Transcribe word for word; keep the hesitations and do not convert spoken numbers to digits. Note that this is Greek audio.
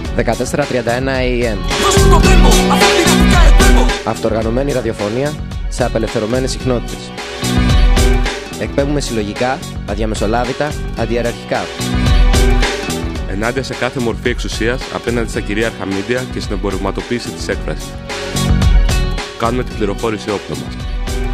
δεκατέσσερα τριάντα ένα έι εμ. Αυτοοργανωμένη ραδιοφωνία σε απελευθερωμένες συχνότητες. Εκπέμπουμε συλλογικά, αδιαμεσολάβητα, αντιεραρχικά. Ενάντια σε κάθε μορφή εξουσίας απέναντι στα κυρίαρχα μίντια και στην εμπορευματοποίηση της έκφρασης. Κάνουμε την πληροφόρηση όπλο μας.